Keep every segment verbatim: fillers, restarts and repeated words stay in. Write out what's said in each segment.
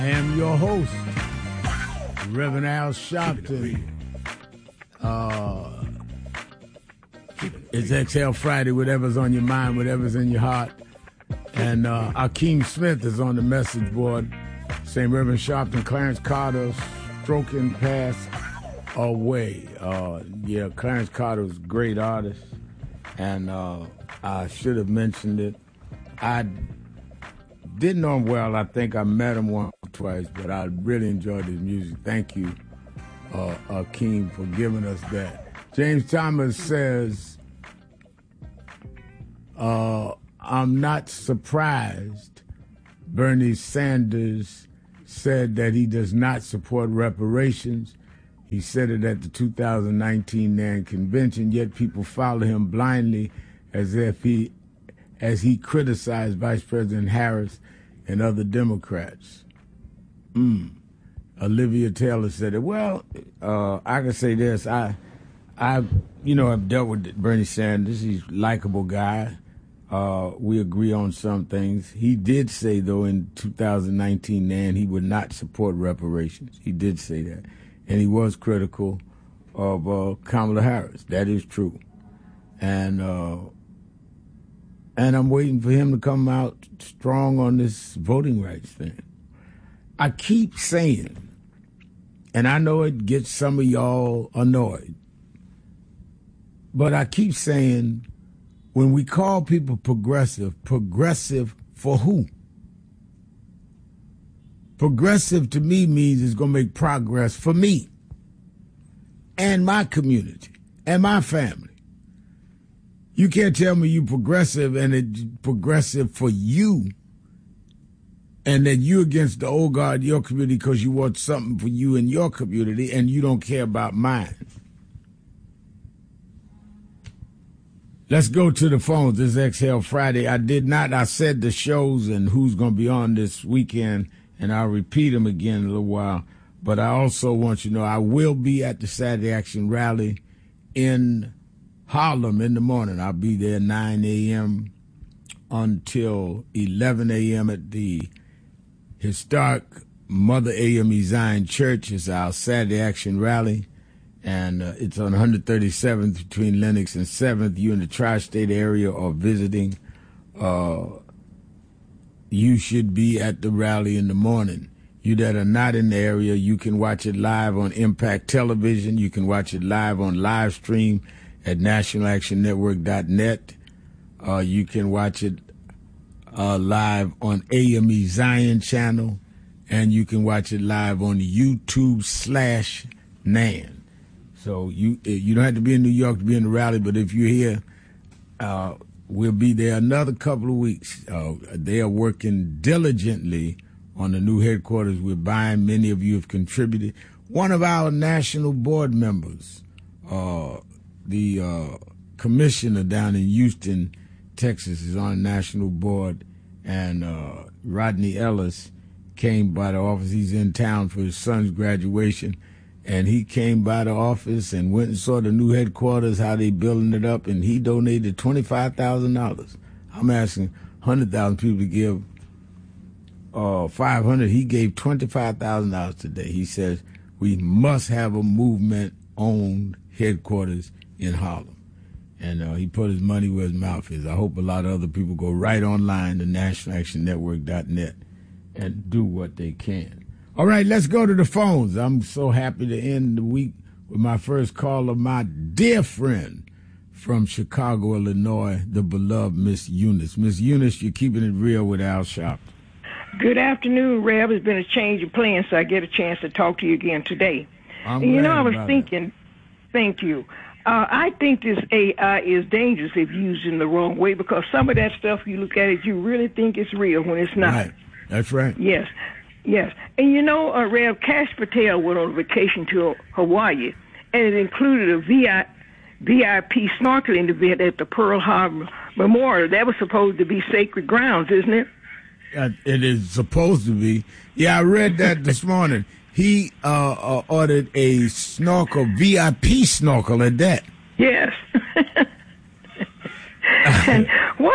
I am your host, Reverend Al Sharpton. Uh, it's Exhale Friday, whatever's on your mind, whatever's in your heart. And uh, Akeem Smith is on the message board. Saint Reverend Sharpton, Clarence Carter, stroking past away. Uh, yeah, Clarence Carter was a great artist. And uh, I should have mentioned it. I didn't know him well. I think I met him once or twice, but I really enjoyed his music. Thank you, uh, Akeem, for giving us that. James Thomas says, uh, I'm not surprised Bernie Sanders said that he does not support reparations. He said it at the two thousand nineteen N A N convention, yet people follow him blindly as if he, as he criticized Vice President Harris and other Democrats. Mm. Olivia Taylor said it. Well, uh, I can say this. I, I, you know, I've dealt with Bernie Sanders. He's a likable guy. Uh, we agree on some things. He did say, though, in two thousand nineteen N A N, he would not support reparations. He did say that. And he was critical of uh, Kamala Harris. That is true. And uh, and I'm waiting for him to come out strong on this voting rights thing. I keep saying, and I know it gets some of y'all annoyed, but I keep saying, when we call people progressive, progressive for who? Progressive to me means it's going to make progress for me and my community and my family. You can't tell me you progressive and it's progressive for you and that you're against the old guard of your community because you want something for you and your community and you don't care about mine. Let's go to the phones. This is Exhale Friday. I did not, I said the shows and who's going to be on this weekend, and I'll repeat them again in a little while. But I also want you to know I will be at the Saturday Action Rally in Harlem in the morning. I'll be there nine a.m. until eleven a.m. at the historic Mother A M E Zion Church. It's our Saturday Action Rally, and uh, it's on one thirty-seventh between Lenox and seventh. You in the tri-state area or visiting, uh, you should be at the rally in the morning. You that are not in the area, you can watch it live on Impact Television. You can watch it live on live stream at national action network dot net. Uh, you can watch it uh, live on A M E Zion channel, and you can watch it live on YouTube slash Nan. So you you don't have to be in New York to be in the rally, but if you're here, uh, we'll be there another couple of weeks. Uh, they are working diligently on the new headquarters we're buying. Many of you have contributed. One of our national board members, uh, the uh, commissioner down in Houston, Texas, is on the national board, and uh, Rodney Ellis came by the office. He's in town for his son's graduation, and he came by the office and went and saw the new headquarters, how they building it up, and he donated twenty-five thousand dollars. I'm asking one hundred thousand people to give uh, five hundred dollars. He gave twenty-five thousand dollars today. He says we must have a movement-owned headquarters in Harlem. And uh, he put his money where his mouth is. I hope a lot of other people go right online to national action network dot net and do what they can. All right, let's go to the phones. I'm so happy to end the week with my first caller, my dear friend from Chicago, Illinois, the beloved Miss Eunice. Miss Eunice, you're keeping it real with Al Sharpton. Good afternoon, Rev. It's been a change of plans, so I get a chance to talk to you again today. I'm and you glad know, I was about thinking, it. Thank you. Uh, I think this A I is dangerous if used in the wrong way, because some of that stuff you look at it, you really think it's real when it's not. Right. That's right. Yes. Yes. And you know, uh, Rev, Cash Patel went on vacation to Hawaii, and it included a V I P snorkeling event at the Pearl Harbor Memorial. That was supposed to be sacred grounds, isn't it? Uh, it is supposed to be. Yeah, I read that this morning. He uh, uh, ordered a snorkel, V I P snorkel at that. Yes. And what's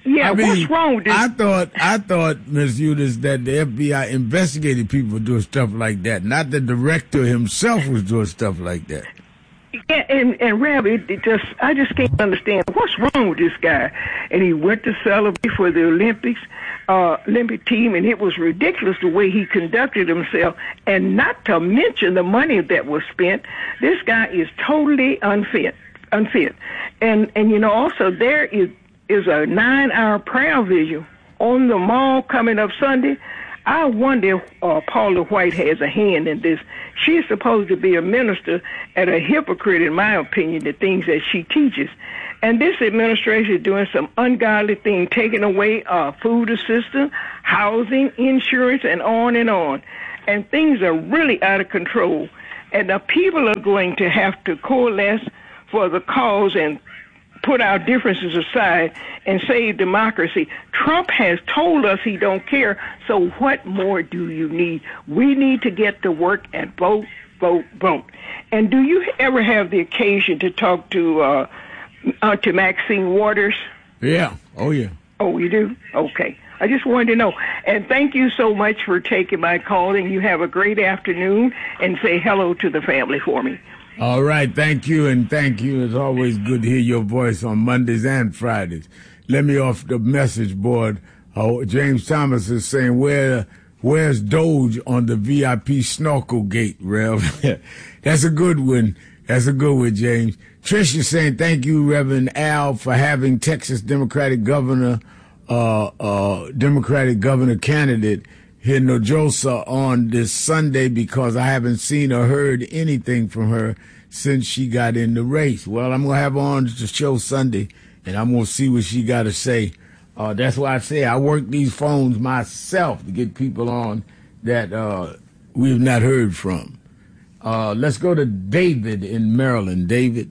Yeah, I mean, what's wrong with this? I thought, I thought, Miz Eunice, that the F B I investigated people doing stuff like that. Not the director himself was doing stuff like that. Yeah, and and Rab, it, it just I just can't understand what's wrong with this guy. And he went to celebrate for the Olympics, uh, Olympic team, and it was ridiculous the way he conducted himself. And not to mention the money that was spent. This guy is totally unfit, unfit. And and you know also there is is a nine-hour prayer vigil on the mall coming up Sunday. I wonder if uh, Paula White has a hand in this. She's supposed to be a minister and a hypocrite, in my opinion, the things that she teaches. And this administration is doing some ungodly thing, taking away uh, food assistance, housing, insurance, and on and on. And things are really out of control. And the people are going to have to coalesce for the cause and put our differences aside and save democracy. Trump has told us he don't care, so what more do you need? We need to get to work and vote, vote, vote. And do you ever have the occasion to talk to uh, uh, to Maxine Waters? Yeah. Oh, yeah. Oh, you do? Okay. I just wanted to know. And thank you so much for taking my call, and you have a great afternoon, and say hello to the family for me. All right, thank you, and thank you. It's always good to hear your voice on Mondays and Fridays. Let me off the message board. Oh, James Thomas is saying, "Where, where's Doge on the V I P snorkel gate, Rev?" That's a good one. That's a good one, James. Trish is saying, "Thank you, Reverend Al, for having Texas Democratic Governor, uh, uh, Democratic Governor candidate Hinojosa on this Sunday because I haven't seen or heard anything from her since she got in the race." Well, I'm going to have her on the show Sunday, and I'm going to see what she got to say. Uh, that's why I say I work these phones myself to get people on that uh, we've not heard from. Uh, let's go to David in Maryland. David.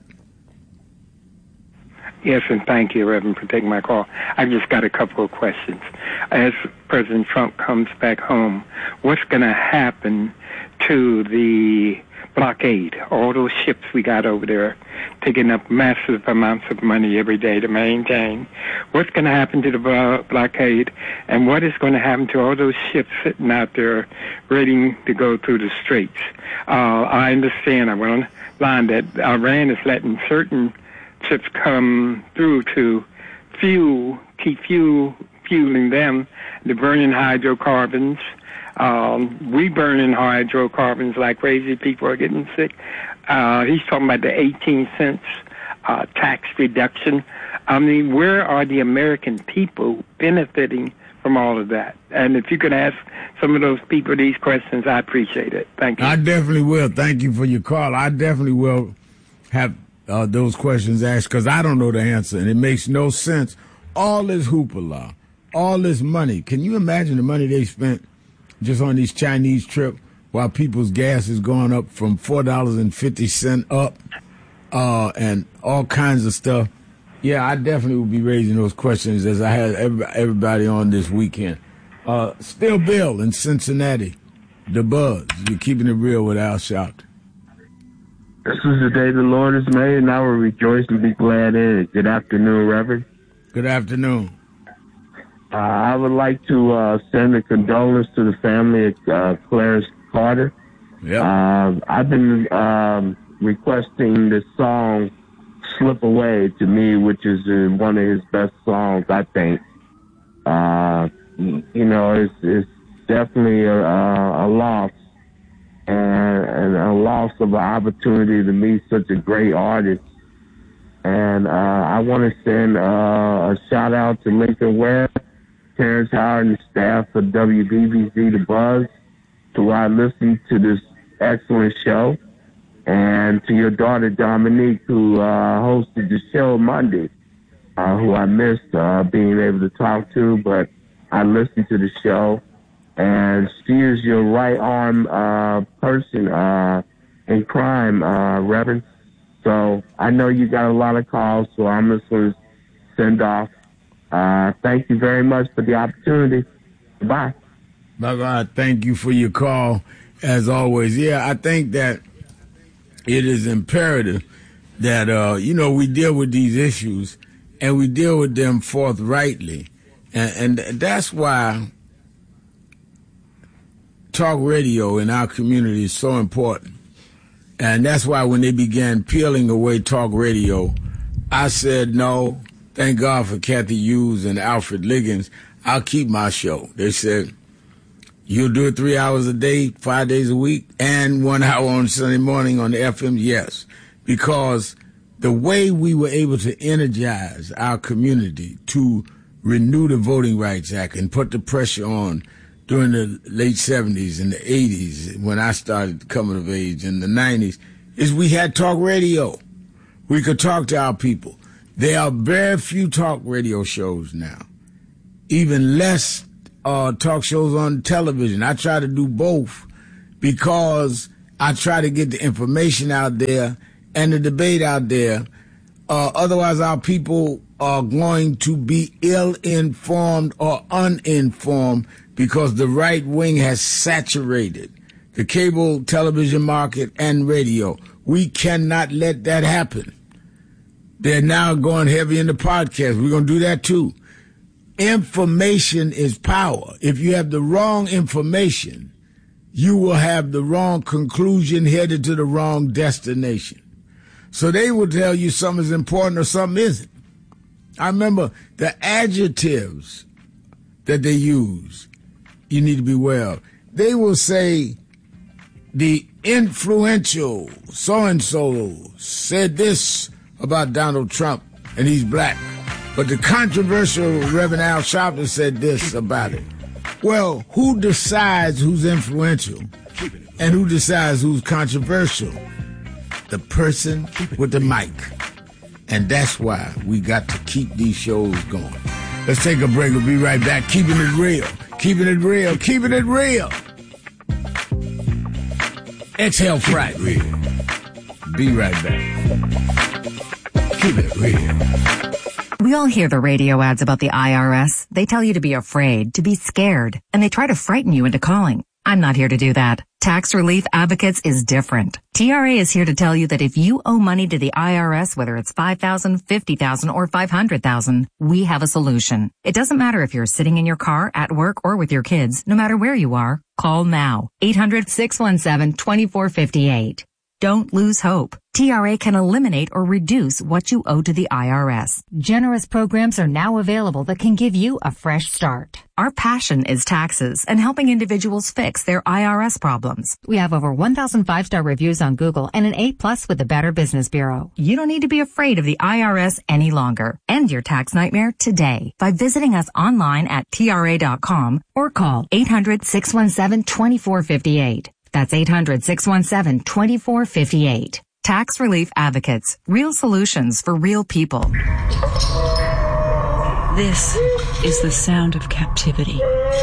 Yes, and thank you, Reverend, for taking my call. I've just got a couple of questions. As President Trump comes back home, what's going to happen to the blockade? All those ships we got over there taking up massive amounts of money every day to maintain. What's going to happen to the blo- blockade? And what is going to happen to all those ships sitting out there waiting to go through the straits? Uh, I understand, I went online, that Iran is letting certain ships come through to fuel, keep fuel, fueling them. They're burning hydrocarbons. Um, we burning hydrocarbons like crazy. People are getting sick. Uh, he's talking about the eighteen cents uh, tax reduction. I mean, where are the American people benefiting from all of that? And if you could ask some of those people these questions, I appreciate it. Thank you. I definitely will. Thank you for your call. I definitely will have Uh, those questions asked because I don't know the answer, and it makes no sense. All this hoopla, all this money. Can you imagine the money they spent just on these Chinese trips while people's gas is going up from four dollars and fifty cents up uh, and all kinds of stuff? Yeah, I definitely will be raising those questions as I had everybody on this weekend. Uh, Still Bill in Cincinnati, the Buzz. You're keeping it real with Al Sharpton. This is the day the Lord has made, and I will rejoice and be glad in it. Good afternoon, Reverend. Good afternoon. Uh, I would like to uh, send a condolence to the family of uh, Clarence Carter. Yep. Uh, I've been um, requesting this song, Slip Away, to me, which is uh, one of his best songs, I think. Uh, you know, it's, it's definitely a, a, a loss. And, and a loss of an opportunity to meet such a great artist. And uh, I want to send uh, a shout out to Lincoln Webb, Terrence Howard, and the staff of W B B Z The Buzz, who I listened to this excellent show, and to your daughter Dominique, who uh, hosted the show Monday, uh, who I missed uh, being able to talk to, but I listened to the show. And she is your right arm uh, person uh, in crime, uh, Reverend. So I know you got a lot of calls, so I'm just going to send off. Uh, thank you very much for the opportunity. Bye. Bye-bye. Thank you for your call, as always. Yeah, I think that it is imperative that, uh, you know, we deal with these issues and we deal with them forthrightly. And, and that's why talk radio in our community is so important. And that's why when they began peeling away talk radio, I said, no, thank God for Kathy Hughes and Alfred Liggins. I'll keep my show. They said, you'll do it three hours a day, five days a week, and one hour on Sunday morning on the F M? Yes, because the way we were able to energize our community to renew the Voting Rights Act and put the pressure on during the late seventies and the eighties, when I started coming of age in the nineties, is we had talk radio. We could talk to our people. There are very few talk radio shows now, even less uh, talk shows on television. I try to do both because I try to get the information out there and the debate out there. Uh, otherwise, our people are going to be ill-informed or uninformed because the right wing has saturated the cable television market and radio. We cannot let that happen. They're now going heavy into podcasts. We're going to do that too. Information is power. If you have the wrong information, you will have the wrong conclusion headed to the wrong destination. So they will tell you something is important or something isn't. I remember the adjectives that they use. You need to be well. They will say the influential so-and-so said this about Donald Trump and he's black. But the controversial Reverend Al Sharpton said this about it. Well, who decides who's influential and who decides who's controversial? The person with the mic. And that's why we got to keep these shows going. Let's take a break. We'll be right back. Keeping it real. Keeping it real. Keeping it real. Exhale Friday. Be right back. Keep it real. We all hear the radio ads about the I R S. They tell you to be afraid, to be scared, and they try to frighten you into calling. I'm not here to do that. Tax Relief Advocates is different. T R A is here to tell you that if you owe money to the I R S, whether it's five thousand dollars, fifty thousand dollars, or five hundred thousand dollars, we have a solution. It doesn't matter if you're sitting in your car, at work, or with your kids. No matter where you are, call now. eight hundred, six one seven, two four five eight. Don't lose hope. T R A can eliminate or reduce what you owe to the I R S. Generous programs are now available that can give you a fresh start. Our passion is taxes and helping individuals fix their I R S problems. We have over one thousand five-star reviews on Google and an A plus with the Better Business Bureau. You don't need to be afraid of the I R S any longer. End your tax nightmare today by visiting us online at T R A dot com or call eight hundred, six one seven, two four five eight. That's eight hundred, six one seven, two four five eight. Tax Relief Advocates. Real solutions for real people. This is the sound of captivity.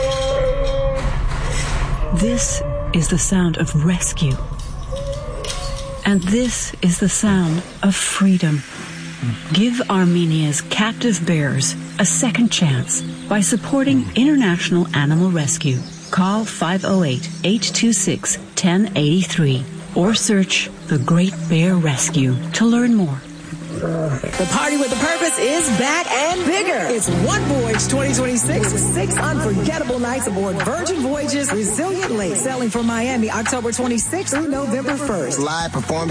This is the sound of rescue. And this is the sound of freedom. Give Armenia's captive bears a second chance by supporting International Animal Rescue. Call five oh eight, eight two six, one oh eight three or search The Great Bear Rescue to learn more. The Party with a Purpose is back and bigger. It's One Voyage twenty twenty-six with six unforgettable nights aboard Virgin Voyages Resilient Lake, sailing from Miami October twenty-sixth through November first. Live performance